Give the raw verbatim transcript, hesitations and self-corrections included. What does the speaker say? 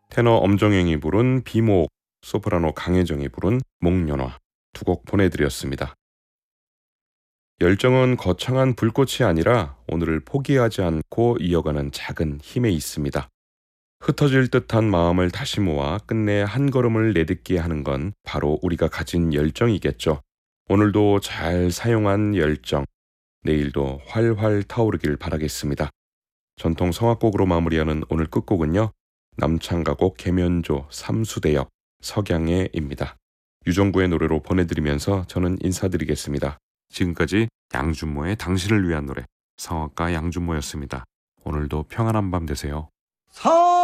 테너 엄정영이 부른 비모옥, 소프라노 강혜정이 부른 목련화 두 곡 보내드렸습니다. 열정은 거창한 불꽃이 아니라 오늘을 포기하지 않고 이어가는 작은 힘에 있습니다. 흩어질 듯한 마음을 다시 모아 끝내 한 걸음을 내딛게 하는 건 바로 우리가 가진 열정이겠죠. 오늘도 잘 사용한 열정, 내일도 활활 타오르길 바라겠습니다. 전통 성악곡으로 마무리하는 오늘 끝곡은요, 남창가곡 계면조 삼수대역 석양의입니다. 유정구의 노래로 보내드리면서 저는 인사드리겠습니다. 지금까지 양준모의 당신을 위한 노래, 성악가 양준모였습니다. 오늘도 평안한 밤 되세요.